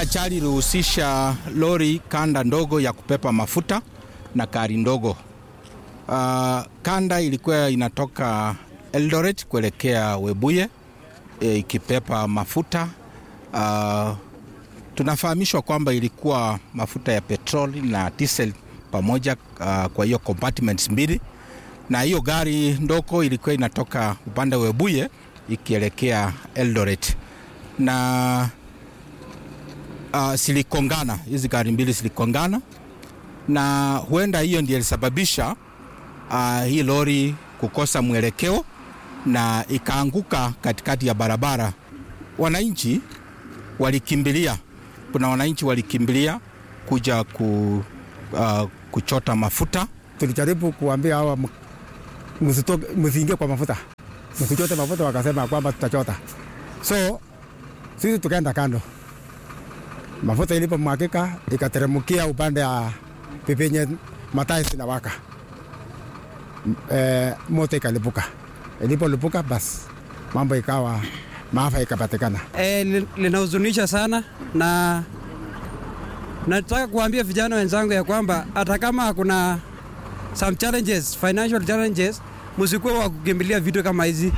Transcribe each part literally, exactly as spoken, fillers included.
Ajali ilihusisha lori kanda ndogo ya kupepa mafuta na gari ndogo. Uh, kanda ilikuwa inatoka Eldoret kuelekea Webuye e, ikipepa mafuta. Uh, tunafahamishwa kwamba ilikuwa mafuta ya petroli na diesel pamoja, uh, kwa hiyo compartments mbili, na hiyo gari ndogo ilikuwa inatoka upande wa Webuye ikielekea Eldoret, na uh, silikongana, hizi gari mbili silikongana, na huenda hiyo ndiyo ilisababisha uh, hii lori kukosa mwelekeo na ikaanguka katikati ya barabara. Wananchi walikimbilia, kuna wananchi walikimbilia kuja ku, uh, kuchota mafuta. Tulijaribu kuambia hawa msiingie kwa mafuta, msichote mafuta, wakasema kwamba tutachota. So sisi tukaenda kando. Mafuta ilipomwagika ikateremkia upande wa pipenye mataa zinawaka. E, moto ikalipuka. Ilipolipuka basi mambo ikawa maafa ikapatikana. Eh, linahuzunisha sana, na nataka kuambia vijana wenzangu ya kwamba hata kama kuna some challenges, financial challenges, msikuwe wa kukimbilia vitu kama hizi.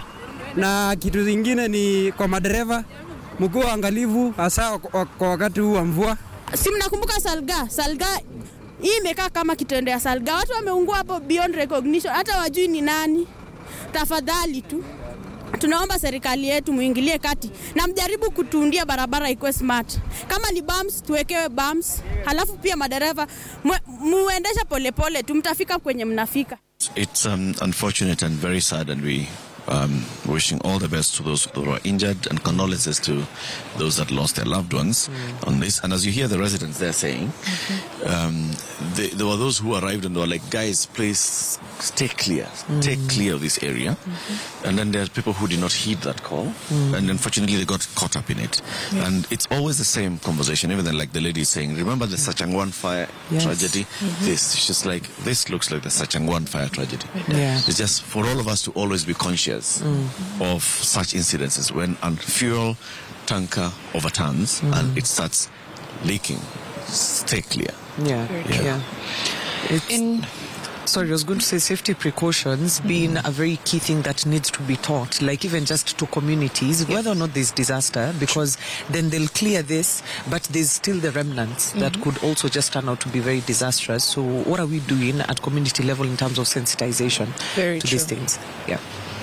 Na kitu kingine ni kwa madereva, mkuwe angalivu hasa kwa wakati huu wa mvua. Si mnakumbuka Salga? Salga hii imekaa kama kitendo ya Salga. Watu wameungua hapo beyond recognition, hata wajui ni nani. Tafadhali tu tunaomba serikali yetu muingilie kati na mjaribu kutuundia barabara ikuwe smart. Kama ni bumps tuwekewe bumps, halafu pia madereva muendesha polepole tu, mtafika kwenye mnafika. It's um, unfortunate and very sad, and we um, wishing all the best to those who are injured and condolences to those that lost their loved ones mm. on this. And as you hear the residents there saying, mm-hmm. um, they, there were those who arrived and they were like, guys, please stay clear, mm. stay clear of this area. Mm-hmm. And then there's people who did not heed that call, mm. and unfortunately they got caught up in it. Yeah. And it's always the same conversation, even then, like the lady is saying, remember the Sachangwan fire yes. tragedy? Mm-hmm. This, it's just like, this looks like the Sachangwan fire tragedy. Yeah. It's just for all of us to always be conscious Mm. of such incidences when a fuel tanker overturns mm. and it starts leaking. Stay clear. Yeah, yeah. yeah. It's, In Sorry, I was going to say safety precautions mm-hmm. being a very key thing that needs to be taught, like even just to communities, yes. whether or not there's disaster, because then they'll clear this, but there's still the remnants mm-hmm. that could also just turn out to be very disastrous. So what are we doing at community level in terms of sensitization very to true. these things? Yeah.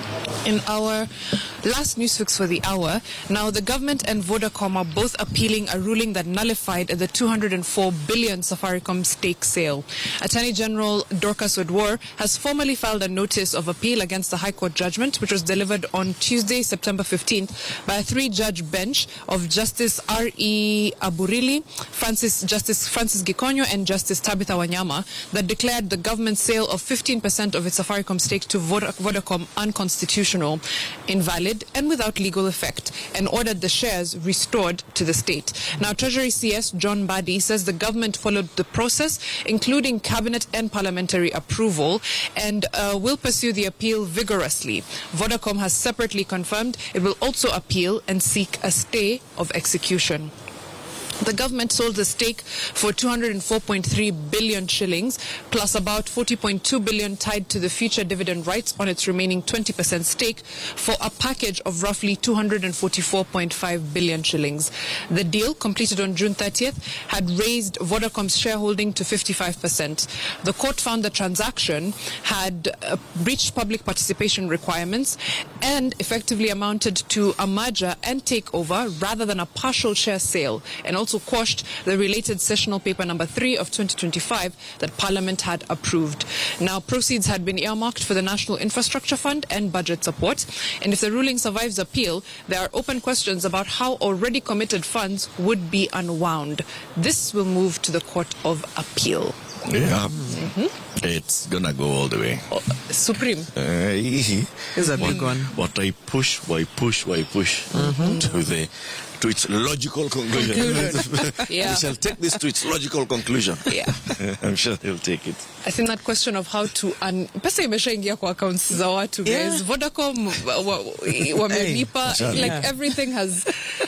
In our last news fix for the hour, now the government and Vodacom are both appealing a ruling that nullified the two hundred four billion Safaricom stake sale. Attorney General Dorcas Odwor has formally filed a notice of appeal against the High Court judgment, which was delivered on Tuesday, September fifteenth, by a three-judge bench of Justice R E Aburili, Francis Justice Francis Gikonyo, and Justice Tabitha Wanyama, that declared the government's sale of fifteen percent of its Safaricom stake to Vodacom unconstitutional, invalid, and without legal effect, and ordered the shares restored to the state. Now, Treasury C S John Badi says the government followed the process, including cabinet and parliamentary approval, and uh, will pursue the appeal vigorously. Vodacom has separately confirmed it will also appeal and seek a stay of execution. The government sold the stake for two hundred four point three billion shillings, plus about forty point two billion tied to the future dividend rights on its remaining twenty percent stake, for a package of roughly two hundred forty-four point five billion shillings. The deal, completed on June thirtieth, had raised Vodacom's shareholding to fifty-five percent. The court found the transaction had uh, breached public participation requirements and effectively amounted to a merger and takeover rather than a partial share sale, and also quashed the related sessional paper number three of twenty twenty-five that Parliament had approved. Now, proceeds had been earmarked for the National Infrastructure Fund and budget support, and if the ruling survives appeal, there are open questions about how already committed funds would be unwound. This will move to the Court of Appeal. Yeah, mm-hmm. It's gonna go all the way. Oh, Supreme. Uh, it's a big one. What I push, why push, why push mm-hmm. to the to its logical conclusion. Yeah. We shall take this to its logical conclusion. Yeah. I'm sure they'll take it. I think that question of how to un- pesa imeshaingia kwa accounts za watu guys. Yeah. Vodacom wa- wa- wamelipa Hey, like yeah. everything has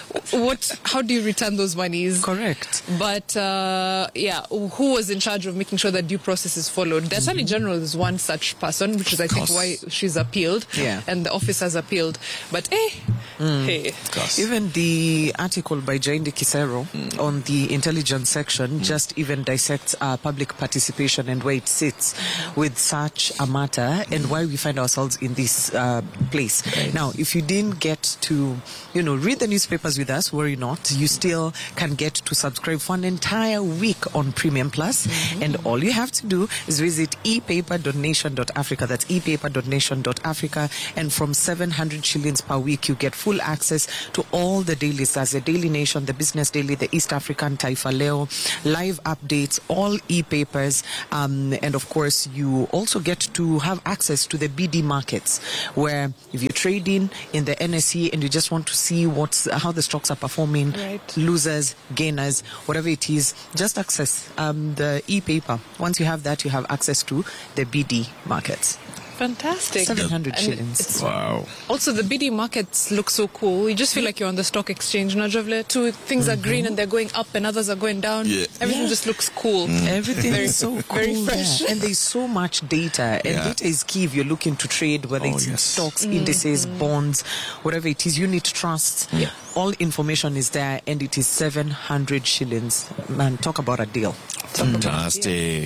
what how do you return those monies? Correct. But uh, yeah, who was in charge of making sure that due process is followed? The Attorney General is one such person, which is I think course. why she's appealed, Yeah. and the office has appealed. But eh, hey, Even the article by Jaindi Kisero on the intelligence section just even dissects uh, public participation and where it sits with such a matter and why we find ourselves in this uh, place. Now, if you didn't get to, you know, read the newspapers with us, worry not. You still can get to subscribe for an entire week on Premium Plus. And all you have to do is visit e paper dot nation dot africa. That's e paper dot nation dot africa. And from seven hundred shillings per week, you get full access to all the dailies. That's the Daily Nation, the Business Daily, the East African, Taifa Leo, live updates, all e-papers. Um, and of course, you also get to have access to the B D markets, where if you're trading in the N S E and you just want to see what's how the stocks are performing, Right. losers, gainers, whatever it is, just access um, the e-paper. Once you have that, you have access to the B D markets. fantastic. seven hundred And shillings. it's- Wow. Also, the B D markets look so cool. You just feel like you're on the stock exchange. Najavle, too, things are green and they're going up and others are going down. Yeah. Everything Yeah. just looks cool. Everything Very- is so cool very fresh. there. And there's so much data. And Yeah. data is key if you're looking to trade, whether Oh, it's in yes. stocks, indices, bonds, whatever it is, unit trusts. Yeah. All information is there, and it is seven hundred shillings. Man, talk about a deal. Fantastic.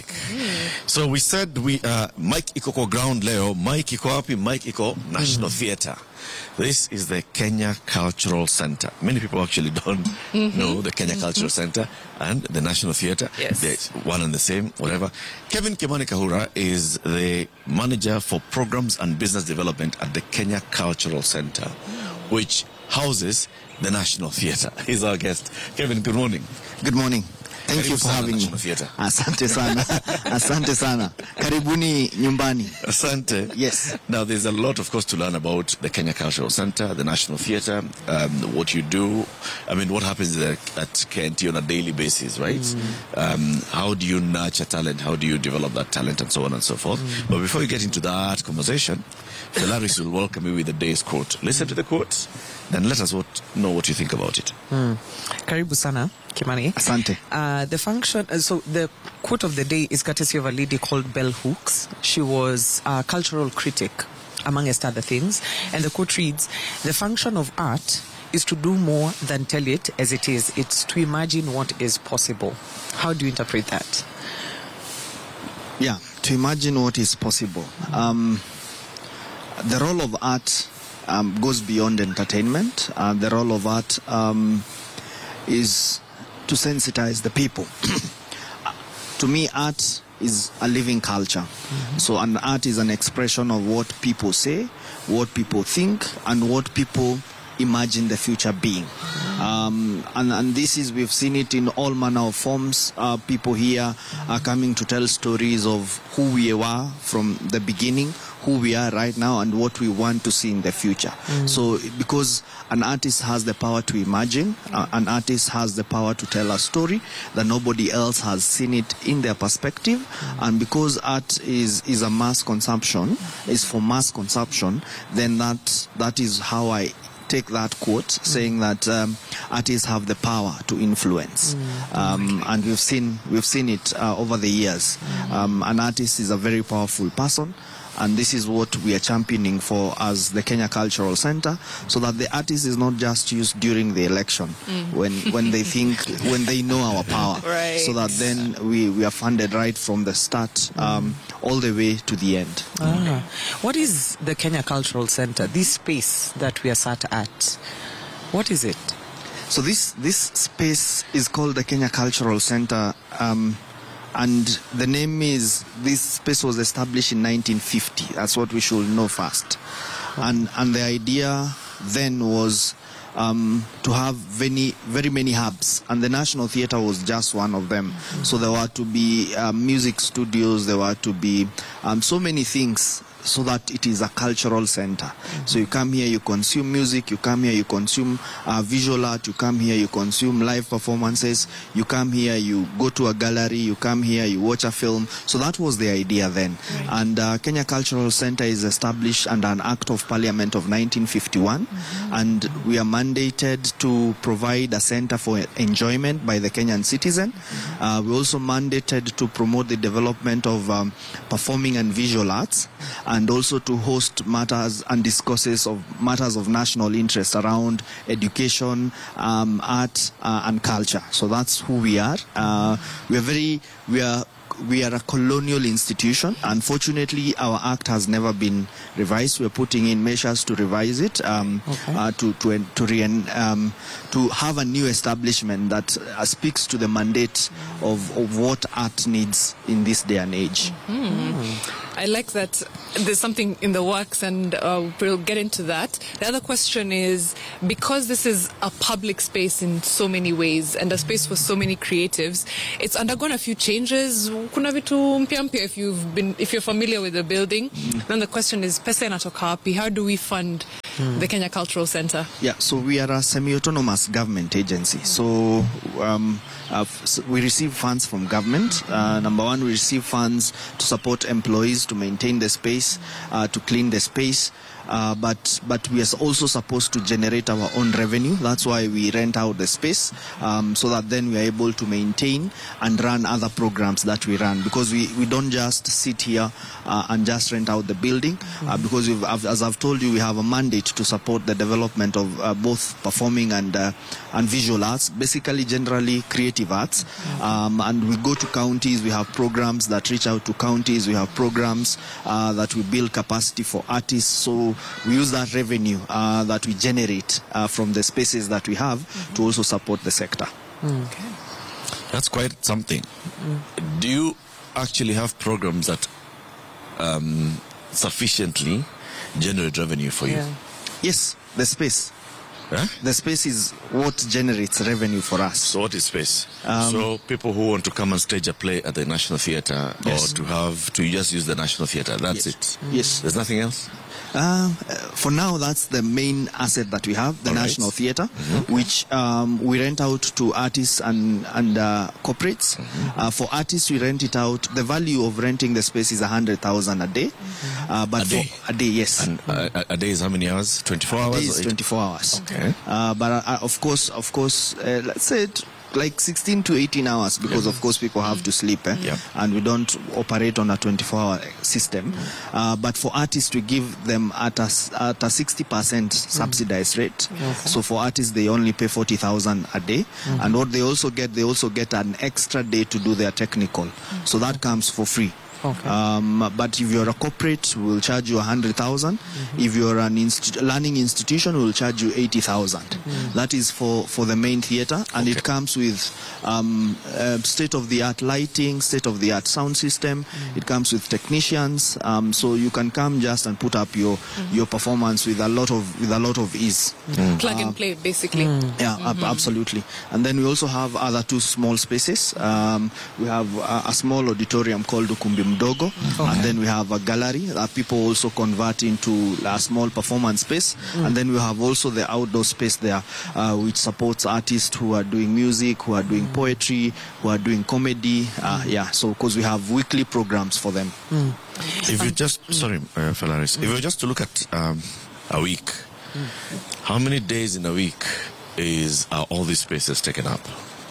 So we said we uh, Mike Iko ground leo. Mike iko wapi? Mike iko National Theatre. This is the Kenya Cultural Center. Many people actually don't know the Kenya Cultural Center and the National Theatre. Yes. They're one and the same, whatever. Kevin Kimani Kahura is the manager for programs and business development at the Kenya Cultural Center, which houses the National Theatre. He's our guest. Kevin, good morning. Good morning. Thank Karibu you for sana having me. National Theatre. Asante sana. Asante sana. Karibuni nyumbani. Asante. Yes. Now, there's a lot, of course, to learn about the Kenya Cultural Center, the National Theatre, um, what you do. I mean, what happens at, at K N T on a daily basis, right? Mm. Um, how do you nurture talent? How do you develop that talent, and so on and so forth? Mm. But before we get into that conversation, Felaris will welcome you with the day's quote. Listen to the quote, then let us what, know what you think about it. Mm. Karibu sana, Kimani. Asante. Uh, the function, uh, so the quote of the day is courtesy of a lady called Bell Hooks. She was a cultural critic, amongst other things. And the quote reads, "The function of art is to do more than tell it as it is. It's to imagine what is possible." How do you interpret that? Yeah, to imagine what is possible. Um, the role of art um, goes beyond entertainment. Uh, the role of art um, is to sensitize the people. To me, art is a living culture. Mm-hmm. So an art is an expression of what people say, what people think, and what people imagine the future being. Um, and, and this is, we've seen it in all manner of forms. Uh, people here are coming to tell stories of who we were from the beginning, who we are right now, and what we want to see in the future. Mm. So because an artist has the power to imagine, uh, an artist has the power to tell a story that nobody else has seen it in their perspective. Mm. And because art is, is a mass consumption, is for mass consumption, then that that is how I take that quote, mm. saying that um, artists have the power to influence, mm. um, and we've seen we've seen it uh, over the years. Mm. Um, an artist is a very powerful person, and this is what we are championing for as the Kenya Cultural Center, so that the artist is not just used during the election, mm. when when they think, when they know our power, right. so that then we, we are funded right from the start um, all the way to the end. Ah. What is the Kenya Cultural Center, this space that we are sat at? What is it? So this, this space is called the Kenya Cultural Center, um, and the name is, this space was established in nineteen fifty. That's what we should know first. And and the idea then was um, to have very, very many hubs, and the National Theatre was just one of them. Mm-hmm. So there were to be um, music studios, there were to be um, so many things so that it is a cultural center. So you come here, you consume music, you come here, you consume uh, visual art, you come here, you consume live performances, you come here, you go to a gallery, you come here, you watch a film. So that was the idea then. Right. And uh, Kenya Cultural Center is established under an Act of Parliament of nineteen fifty-one, mm-hmm. and we are mandated to provide a center for enjoyment by the Kenyan citizen. Mm-hmm. Uh, we also mandated to promote the development of um, performing and visual arts, and also to host matters and discourses of matters of national interest around education, um, art, uh, and culture. So that's who we are. Uh, we are very, we are we are a colonial institution. Unfortunately, our act has never been revised. We're putting in measures to revise it, um, okay. uh, to to to, re um, to have a new establishment that uh, speaks to the mandate of, of what art needs in this day and age. Mm-hmm. I like that there's something in the works, and uh, we'll get into that. The other question is, because this is a public space in so many ways and a space for so many creatives, it's undergone a few changes. Kuna vitu mpya mpya if you've been, if you're familiar with the building. Mm. Then the question is, pesa inatoka wapi? How do we fund mm. the Kenya Cultural Center? Yeah, so we are a semi-autonomous government agency. So um, uh, we receive funds from government. Uh, number one, we receive funds to support employees to maintain the space, uh, to clean the space. Uh, but but we are also supposed to generate our own revenue. That's why we rent out the space, um, so that then we are able to maintain and run other programs that we run. Because we, we don't just sit here uh, and just rent out the building. Uh, because we've, as I've told you, we have a mandate to support the development of uh, both performing and uh, and visual arts, basically generally creative arts. Um, and we go to counties. We have programs that reach out to counties. We have programs uh, that we build capacity for artists. So we use that revenue uh, that we generate uh, from the spaces that we have mm-hmm. to also support the sector. Mm. Okay. That's quite something. Mm. Do you actually have programs that um, sufficiently generate revenue for yeah. you? Yes, the space. Huh? The space is what generates revenue for us. So what is space? Um, so people who want to come and stage a play at the National Theatre, yes. or to have to just use the National Theatre, that's yes. it? Mm. Yes. There's nothing else? Uh, for now, that's the main asset that we have, the All National right. Theatre, mm-hmm. which um, we rent out to artists and, and uh, corporates. Mm-hmm. Uh, for artists, we rent it out. The value of renting the space is one hundred thousand a day. Mm-hmm. uh, but a day? For, a day, yes. And uh, a day is how many hours? twenty-four hours? A day is twenty-four hours. Okay. Uh, but uh, of course, of course, uh, let's say it, like sixteen to eighteen hours, because yeah. of course people have to sleep, eh? yeah. and we don't operate on a twenty-four hour system. Mm. Uh, but for artists, we give them at a, at a sixty percent subsidized mm. rate. Okay. So for artists, they only pay forty thousand a day. Mm-hmm. And what they also get, they also get an extra day to do their technical. Mm. So that comes for free. Okay. Um, but if you're a corporate, we'll charge you one hundred thousand. Mm-hmm. If you're an inst learning institution, we'll charge you eighty thousand. Mm-hmm. That is for, for the main theater, and okay. it comes with um, uh, state-of-the-art lighting, state-of-the-art sound system. Mm-hmm. It comes with technicians, um, so you can come just and put up your mm-hmm. your performance with a lot of with a lot of ease. Mm-hmm. Plug uh, and play, basically. Mm-hmm. Yeah, mm-hmm. absolutely. And then we also have other two small spaces. Um, we have a, a small auditorium called Ukumbi Mdogo, okay. and then we have a gallery that people also convert into a small performance space, mm. and then we have also the outdoor space there, uh, which supports artists who are doing music, who are doing mm. poetry, who are doing comedy, uh, mm. yeah, so because we have weekly programs for them. Mm. If you just, mm. sorry, uh, Falaris, mm. if you just to look at um, a week, mm. how many days in a week is are all these spaces taken up?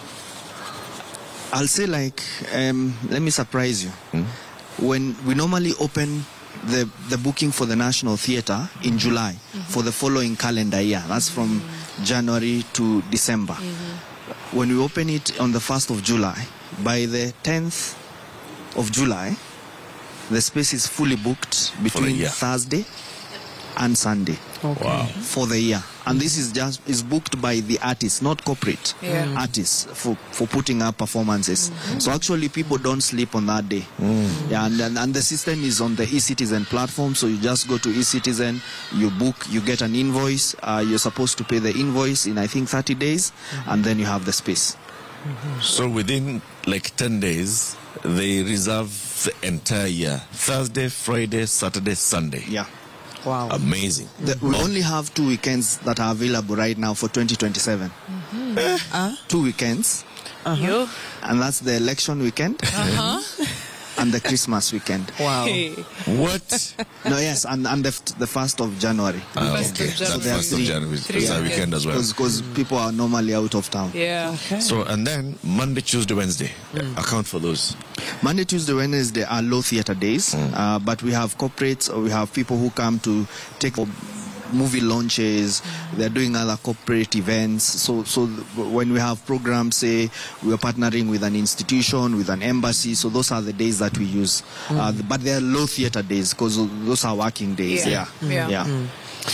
I'll say like, um, let me surprise you. Mm. When we normally open the, the booking for the National Theatre in July mm-hmm. for the following calendar year, that's from mm-hmm. January to December. Mm-hmm. When we open it on the first of July, by the tenth of July, the space is fully booked between Thursday and Sunday. Okay. Wow. For the year. And this is just is booked by the artists, not corporate yeah. artists, for, for putting up performances. Mm-hmm. So actually people don't sleep on that day. Mm. Yeah, and, and, and the system is on the eCitizen platform, so you just go to eCitizen, you book, you get an invoice, uh, you're supposed to pay the invoice in I think thirty days, mm-hmm. and then you have the space. Mm-hmm. So within like ten days, they reserve the entire year. Thursday, Friday, Saturday, Sunday. Yeah. Wow. Amazing. The, we only have two weekends that are available right now for twenty twenty-seven. Mm-hmm. Uh, uh, two weekends. Uh-huh. And that's the election weekend. Uh-huh. And the Christmas weekend. Wow. Hey. What? No, yes, and, and the, f- the first of January. Ah, First okay. of So January. the first of January. Three It's a weekends. weekend as well. Because people are normally out of town. Yeah. Okay. So, and then Monday, Tuesday, Wednesday. Account for those. Monday, Tuesday, Wednesday are low theater days, uh, but we have corporates or we have people who come to take movie launches. They're doing other corporate events. So, so when we have programs, say we are partnering with an institution, with an embassy. So those are the days that we use. Uh, but they're low theater days because those are working days. Yeah. Yeah, Yeah. yeah. Mm.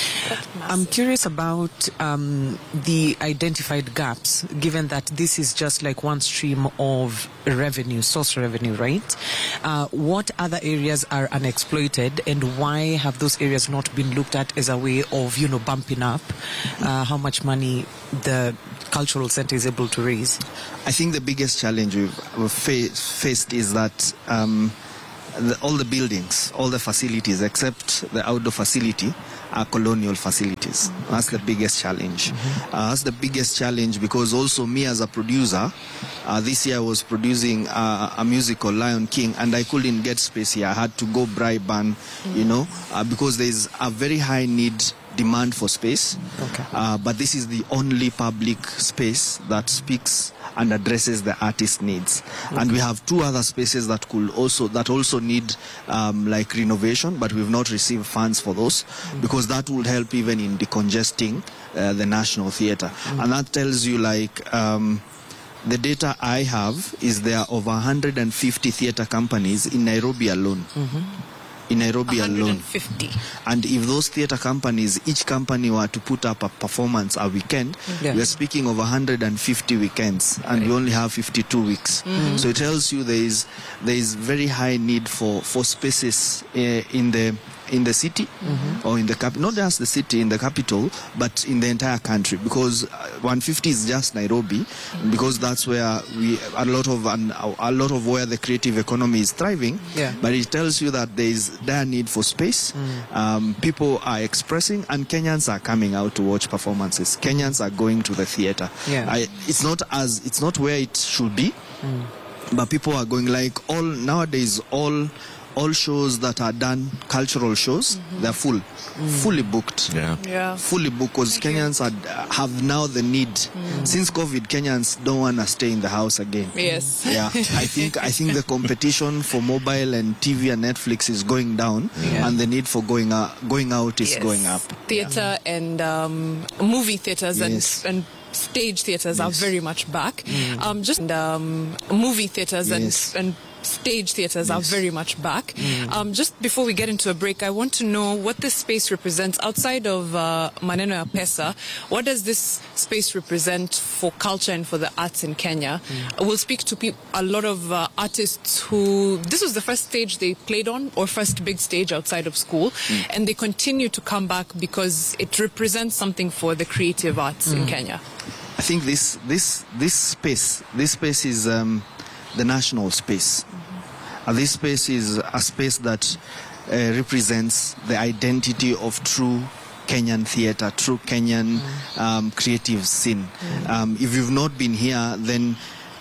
I'm curious about um, the identified gaps, given that this is just like one stream of revenue, source revenue, right? Uh, what other areas are unexploited, and why have those areas not been looked at as a way of, you know, bumping up uh, how much money the cultural center is able to raise? I think the biggest challenge we've, we've fa- faced is that um, the, all the buildings, all the facilities, except the outdoor facility, are colonial facilities. That's the biggest challenge. Mm-hmm. Uh, that's the biggest challenge because also me as a producer, uh, this year I was producing uh, a musical, Lion King, and I couldn't get space here. I had to go Braeburn, mm-hmm. you know, uh, because there's a very high need demand for space. Okay. Uh, but this is the only public space that speaks and addresses the artist needs. Okay. And we have two other spaces that could also that also need um, like renovation, but we've not received funds for those mm-hmm. because that would help even in decongesting uh, the National Theatre. Mm-hmm. And that tells you like um, the data I have is there are over one hundred fifty theatre companies in Nairobi alone. Mm-hmm. In Nairobi one hundred fifty. alone. And if those theatre companies, each company were to put up a performance a weekend, yeah. we're speaking of one hundred fifty weekends, and right. we only have fifty-two weeks. Mm-hmm. So it tells you there is there is very high need for, for spaces uh, in the in the city mm-hmm. or in the cap, not just the city, in the capital, but in the entire country, because one hundred fifty is just Nairobi, mm-hmm. because that's where we a lot of an, a lot of where the creative economy is thriving. Yeah. But it tells you that there is dire need for space. Mm. Um, people are expressing, and Kenyans are coming out to watch performances. Kenyans are going to the theatre. Yeah. I, it's not as it's not where it should be, mm. but people are going. Like all nowadays, all. All shows that are done, cultural shows, mm-hmm. they're full, mm. fully booked. Yeah, yeah. fully booked because Kenyans are, have now the need. Mm. Since COVID, Kenyans don't want to stay in the house again. Yes. Yeah, I think I think the competition for mobile and T V and Netflix is going down, yeah. and the need for going out, going out is yes. going up. Theatre yeah. and um, movie theatres yes. and. and stage theatres yes. are very much back. Mm. Um, just um, movie theatres yes. and, and stage theatres yes. are very much back. Mm. Um, just before we get into a break, I want to know what this space represents outside of uh, Maneno ya Pesa. What does this space represent for culture and for the arts in Kenya? Mm. We'll speak to pe- a lot of uh, artists who this was the first stage they played on, or first big stage outside of school, mm. and they continue to come back because it represents something for the creative arts mm. in Kenya. I think this this this space this space is um, the national space. Mm-hmm. Uh, this space is a space that uh, represents the identity of true Kenyan theatre, true Kenyan mm. um, creative scene. Mm. Um, if you've not been here, then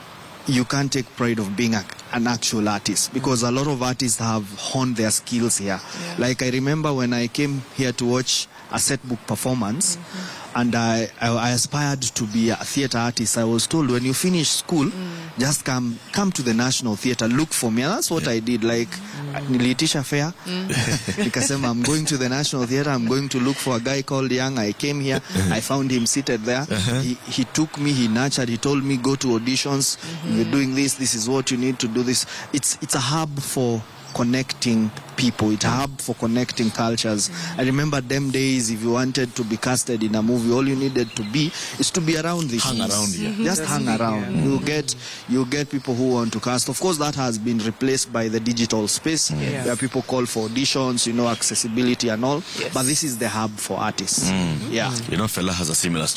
you can't take pride of being a, an actual artist, because mm. a lot of artists have honed their skills here. Yeah. Like I remember when I came here to watch a set book performance, mm-hmm. and I, I, I aspired to be a theatre artist. I was told, when you finish school, mm. just come come to the National Theatre, look for me. And that's what yeah. I did. Like, mm. niliitisha fare. Mm. Nikasema, I'm going to the National Theatre. I'm going to look for a guy called Young. I came here. I found him seated there. Uh-huh. He, he took me, he nurtured, he told me, go to auditions. Mm-hmm. You're doing this. This is what you need to do this. It's, it's a hub for connecting people. It's a hub for connecting cultures. Mm-hmm. I remember them days, if you wanted to be casted in a movie, all you needed to be is to be around this. Hang around here. Mm-hmm. Just hang around. Yeah. You get you get people who want to cast. Of course, that has been replaced by the digital space, yes. where people call for auditions, you know, accessibility and all. Yes. But this is the hub for artists. Mm. Yeah. You know, Fela has a similar story.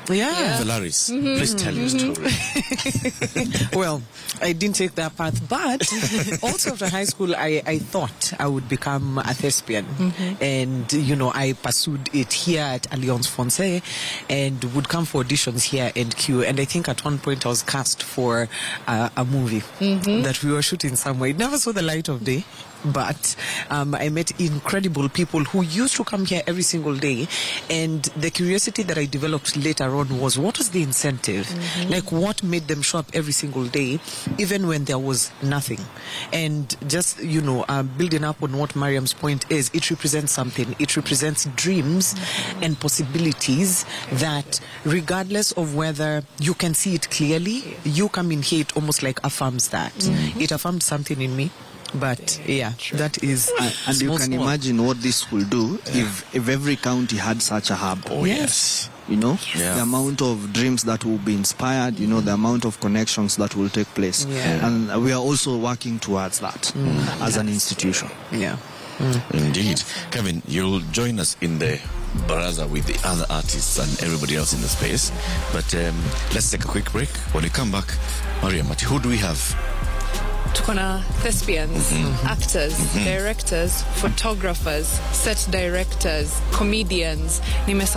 Yeah. Valaris, please tell your story. Well, I didn't take that path, but also after high school, I, I thought I would become a thespian. Mm-hmm. And, you know, I pursued it here at Alliance Francaise and would come for auditions here and Q. And I think at one point I was cast for uh, a movie mm-hmm. that we were shooting somewhere. It never saw the light of day. But um, I met incredible people who used to come here every single day. And the curiosity that I developed later on was, what was the incentive? Mm-hmm. Like, what made them show up every single day, even when there was nothing? And just, you know, uh, building up on what Mariam's point is, it represents something. It represents dreams mm-hmm. and possibilities that, regardless of whether you can see it clearly, you come in here, it almost like affirms that. Mm-hmm. It affirmed something in me. But yeah, sure. that is uh, and small, you can small. imagine what this will do yeah. if if every county had such a hub. Oh yes, you know yeah. the amount of dreams that will be inspired. You know the amount of connections that will take place. Yeah. And we are also working towards that mm. as an institution. Yeah. Mm. Indeed, Kevin, you'll join us in the baraza with the other artists and everybody else in the space. But um, let's take a quick break. When we come back, Mariam, who do we have? Tuko na thespians, mm-hmm. actors, mm-hmm. directors, photographers, set directors, comedians. Nime